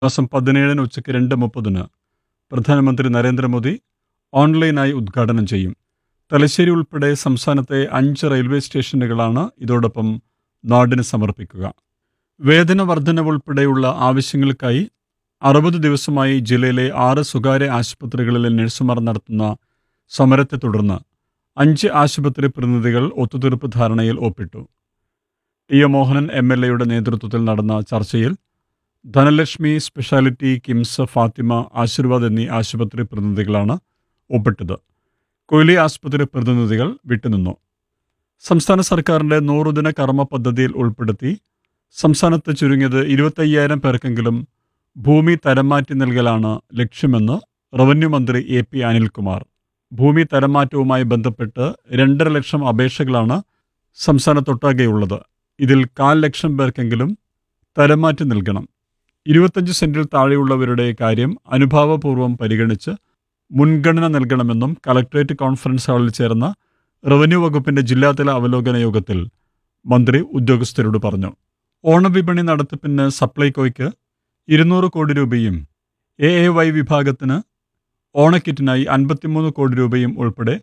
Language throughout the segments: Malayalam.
മാസം 17 ഉച്ചയ്ക്ക് 2:30 പ്രധാനമന്ത്രി നരേന്ദ്രമോദി ഓൺലൈനായി ഉദ്ഘാടനം ചെയ്യും. തലശ്ശേരി ഉൾപ്പെടെ സംസ്ഥാനത്തെ 5 റെയിൽവേ സ്റ്റേഷനുകളാണ് ഇതോടൊപ്പം നാടിന് സമർപ്പിക്കുക. വേതന വർധനവ് ഉൾപ്പെടെയുള്ള ആവശ്യങ്ങൾക്കായി 60 ദിവസമായി ജില്ലയിലെ 6 സ്വകാര്യ ആശുപത്രികളിലെ നഴ്സുമാർ നടത്തുന്ന സമരത്തെ തുടർന്ന് 5 ആശുപത്രി പ്രതിനിധികൾ ഒത്തുതീർപ്പ് ധാരണയിൽ ഒപ്പിട്ടു. ടി. എ. മോഹനൻ MLA നേതൃത്വത്തിൽ നടന്ന ചർച്ചയിൽ ധനലക്ഷ്മി സ്പെഷ്യാലിറ്റി, കിംസ്, ഫാത്തിമ, ആശീർവാദ് എന്നീ ആശുപത്രി പ്രതിനിധികളാണ് ഒപ്പിട്ടത്. കൊയിലി ആശുപത്രി പ്രതിനിധികൾ വിട്ടുനിന്നു. സംസ്ഥാന സർക്കാരിൻ്റെ 100 ദിന കർമ്മ പദ്ധതിയിൽ ഉൾപ്പെടുത്തി സംസ്ഥാനത്ത് ചുരുങ്ങിയത് 25,000 പേർക്കെങ്കിലും ഭൂമി തരംമാറ്റി നൽകലാണ് ലക്ഷ്യമെന്ന് റവന്യൂ മന്ത്രി AP അനിൽകുമാർ. ഭൂമി തരംമാറ്റവുമായി ബന്ധപ്പെട്ട് 2.5 ലക്ഷം അപേക്ഷകളാണ് സംസ്ഥാനത്തൊട്ടാകെയുള്ളത്. ഇതിൽ 1/4 ലക്ഷം പേർക്കെങ്കിലും തരംമാറ്റി നൽകണം. 25 സെന്റിൽ താഴെയുള്ളവരുടെ കാര്യം അനുഭാവപൂർവ്വം പരിഗണിച്ച് മുൻഗണന നൽകണമെന്നും കലക്ട്രേറ്റ് കോൺഫറൻസ് ഹാളിൽ ചേർന്ന റവന്യൂ വകുപ്പിന്റെ ജില്ലാതല അവലോകന യോഗത്തിൽ മന്ത്രി ഉദ്യോഗസ്ഥരോട് പറഞ്ഞു. ഓണവിപണി നടത്തിപ്പിന് സപ്ലൈകോയ്ക്ക് 200 കോടി രൂപയും AAY വിഭാഗത്തിന് ഓണക്കിറ്റിനായി 53 കോടി രൂപയും ഉൾപ്പെടെ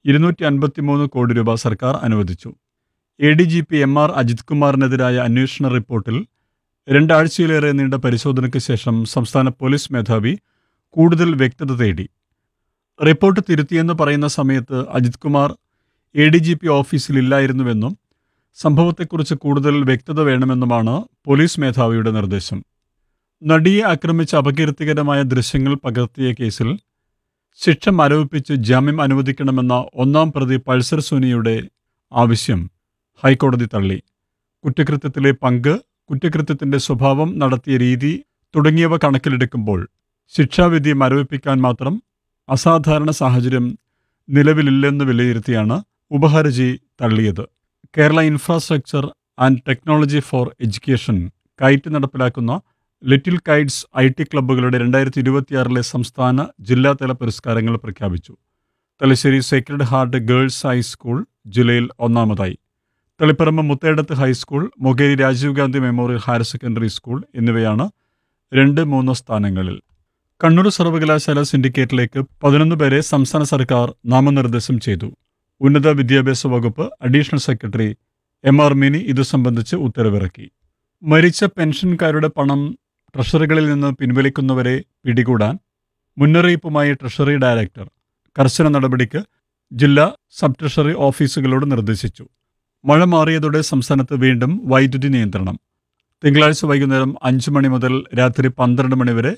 253 കോടി രൂപ സർക്കാർ അനുവദിച്ചു. ADGP MR അജിത് കുമാറിനെതിരായ അന്വേഷണ റിപ്പോർട്ടിൽ 2 ആഴ്ചയിലേറെ നീണ്ട പരിശോധനയ്ക്ക് ശേഷം സംസ്ഥാന പോലീസ് മേധാവി കൂടുതൽ വ്യക്തത തേടി. റിപ്പോർട്ട് തിരുത്തിയെന്ന് പറയുന്ന സമയത്ത് അജിത് കുമാർ ADGP ഓഫീസിലില്ലായിരുന്നുവെന്നും സംഭവത്തെക്കുറിച്ച് കൂടുതൽ വ്യക്തത വേണമെന്നുമാണ് പോലീസ് മേധാവിയുടെ നിർദ്ദേശം. നടിയെ ആക്രമിച്ച അപകീർത്തികരമായ ദൃശ്യങ്ങൾ പകർത്തിയ കേസിൽ ശിക്ഷ മരവിപ്പിച്ച് ജാമ്യം അനുവദിക്കണമെന്ന 1-ാം പ്രതി പൾസർ സുനിയുടെ ആവശ്യം ഹൈക്കോടതി തള്ളി. കുറ്റകൃത്യത്തിലെ പങ്ക്, കുറ്റകൃത്യത്തിന്റെ സ്വഭാവം, നടത്തിയ രീതി തുടങ്ങിയവ കണക്കിലെടുക്കുമ്പോൾ ശിക്ഷാവിധി മരവിപ്പിക്കാൻ മാത്രം അസാധാരണ സാഹചര്യം നിലവിലില്ലെന്ന് വിലയിരുത്തിയാണ് ഉപഹർജി തള്ളിയത്. Kerala infrastructure and technology for education KITE നടപ്പിലാക്കുന്ന ലിറ്റിൽ കൈറ്റ്സ് IT ക്ലബ്ബുകളുടെ 2026 സംസ്ഥാന ജില്ലാതല പുരസ്കാരങ്ങൾ പ്രഖ്യാപിച്ചു. Thalassery Sacred heart girls high school ജില്ലയിൽ 1ാമതായി. Taliparamba Muthedath high school, Mokeri Rajeev Gandhi memorial higher secondary school എന്നിവയാണ് 2, 3 സ്ഥാനങ്ങളിൽ. കണ്ണൂർ സർവകലാശാല സിൻഡിക്കേറ്റിലേക്ക് 11 പേരെ സംസ്ഥാന സർക്കാർ നാമനിർദ്ദേശം ചെയ്തു. ഉന്നത വിദ്യാഭ്യാസ വകുപ്പ് അഡീഷണൽ സെക്രട്ടറി MR മിനി ഇതു സംബന്ധിച്ച് ഉത്തരവിറക്കി. മരിച്ച പെൻഷൻകാരുടെ പണം ട്രഷറികളിൽ നിന്ന് പിൻവലിക്കുന്നവരെ പിടികൂടാൻ മുന്നറിയിപ്പുമായി ട്രഷറി ഡയറക്ടർ കർശന നടപടിക്ക് ജില്ലാ സബ് ട്രഷറി ഓഫീസുകളോട് നിർദ്ദേശിച്ചു. മഴ മാറിയതോടെ സംസ്ഥാനത്ത് വീണ്ടും വൈദ്യുതി നിയന്ത്രണം. തിങ്കളാഴ്ച വൈകുന്നേരം 5 മണി മുതൽ രാത്രി 12 മണി വരെ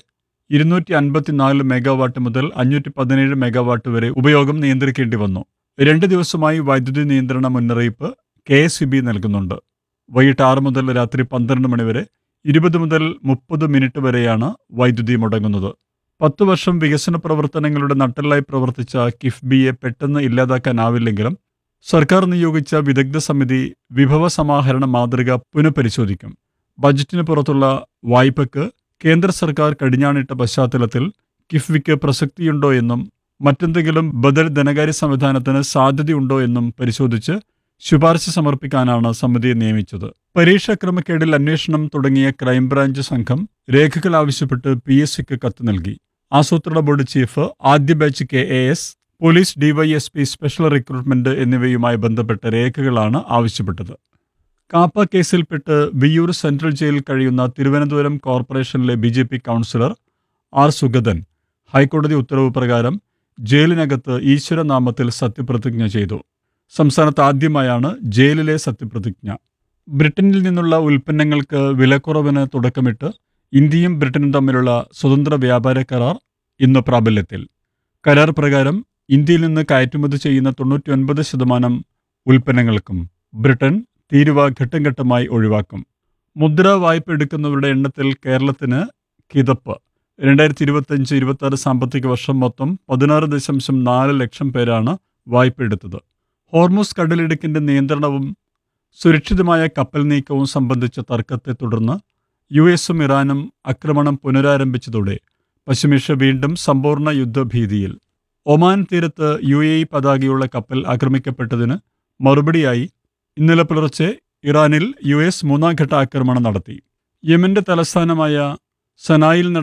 254 മെഗാവാട്ട് മുതൽ 517 മെഗാവാട്ട് വരെ ഉപയോഗം നിയന്ത്രിക്കേണ്ടി വന്നു. 2 ദിവസമായി വൈദ്യുതി നിയന്ത്രണ മുന്നറിയിപ്പ് KSEB നൽകുന്നുണ്ട്. വൈകിട്ട് 6 മുതൽ രാത്രി 12 മണി വരെ 20 മുതൽ 30 മിനിറ്റ് വരെയാണ് വൈദ്യുതി മുടങ്ങുന്നത്. 10 വർഷം വികസന പ്രവർത്തനങ്ങളുടെ നട്ടെല്ലായി പ്രവർത്തിച്ച കിഫ്ബിയെ പെട്ടെന്ന് ഇല്ലാതാക്കാനാവില്ലെങ്കിലും സർക്കാർ നിയോഗിച്ച വിദഗ്ധ സമിതി വിഭവ സമാഹരണ മാതൃക പുനഃപരിശോധിക്കും. ബജറ്റിന് പുറത്തുള്ള വായ്പയ്ക്ക് കേന്ദ്ര സർക്കാർ കടിഞ്ഞാണിട്ട പശ്ചാത്തലത്തിൽ കിഫ്ബിക്ക് പ്രസക്തിയുണ്ടോ എന്നും മറ്റെന്തെങ്കിലും ബദൽ ധനകാര്യ സംവിധാനത്തിന് സാധ്യതയുണ്ടോ എന്നും പരിശോധിച്ച് ശുപാർശ സമർപ്പിക്കാനാണ് സമിതിയെ നിയമിച്ചത്. പരീക്ഷാ ക്രമക്കേടിൽ അന്വേഷണം തുടങ്ങിയ ക്രൈംബ്രാഞ്ച് സംഘം രേഖകൾ ആവശ്യപ്പെട്ട് PSCക്ക് കത്ത് നൽകി. ആസൂത്രണ ബോർഡ് ചീഫ്, ആദ്യ batch KAS, police DYSP, special recruitment എന്നിവയുമായി ബന്ധപ്പെട്ട രേഖകളാണ് ആവശ്യപ്പെട്ടത്. കാപ്പ കേസിൽപ്പെട്ട് വിയ്യൂർ സെൻട്രൽ ജയിലിൽ കഴിയുന്ന തിരുവനന്തപുരം കോർപ്പറേഷനിലെ BJP കൗൺസിലർ R. സുഗതൻ ഹൈക്കോടതി ഉത്തരവ് പ്രകാരം ജയിലിനകത്ത് ഈശ്വരനാമത്തിൽ സത്യപ്രതിജ്ഞ ചെയ്തു. സംസ്ഥാനത്ത് ആദ്യമായാണ് ജയിലിലെ സത്യപ്രതിജ്ഞ. ബ്രിട്ടനിൽ നിന്നുള്ള ഉൽപ്പന്നങ്ങൾക്ക് വിലക്കുറവിന് തുടക്കമിട്ട് ഇന്ത്യയും ബ്രിട്ടനും തമ്മിലുള്ള സ്വതന്ത്ര വ്യാപാര കരാർ ഇന്ന് പ്രാബല്യത്തിൽ. കരാർ പ്രകാരം ഇന്ത്യയിൽ നിന്ന് കയറ്റുമതി ചെയ്യുന്ന 99% ഉൽപ്പന്നങ്ങൾക്കും ബ്രിട്ടൻ തീരുവ ഘട്ടം ഘട്ടമായി ഒഴിവാക്കും. മുദ്രാ വായ്പ എടുക്കുന്നവരുടെ എണ്ണത്തിൽ കേരളത്തിന് കിതപ്പ്. 2025-26 സാമ്പത്തിക വർഷം മൊത്തം 16.4 ലക്ഷം പേരാണ് വായ്പ എടുത്തത്. ഹോർമുസ് കടലിടുക്കിന്റെ നിയന്ത്രണവും സുരക്ഷിതമായ കപ്പൽ നീക്കവും സംബന്ധിച്ച തർക്കത്തെ തുടർന്ന് US-ഉം ഇറാനും ആക്രമണം പുനരാരംഭിച്ചതോടെ പശ്ചിമേഷ്യ വീണ്ടും സമ്പൂർണ്ണ യുദ്ധഭീതിയിൽ. ഒമാൻ തീരത്ത് UAE പതാകയുള്ള കപ്പൽ ആക്രമിക്കപ്പെട്ടതിന് മറുപടിയായി ഇന്നലെ പുലർച്ചെ ഇറാനിൽ US 3ാം ഘട്ട ആക്രമണം നടത്തി. യമന്റെ തലസ്ഥാനമായ സനായിൽ നട